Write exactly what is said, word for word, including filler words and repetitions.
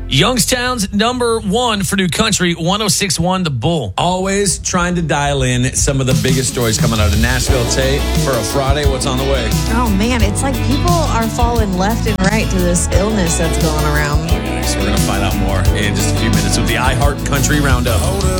Youngstown's number one for new country, one oh six point one The Bull. Always trying to dial in some of the biggest stories coming out of Nashville. Tate, for a Friday, what's on the way? Oh, man, it's like people are falling left and right to this illness that's going around. So we're going to find out more in just a few minutes with the iHeart Country Roundup.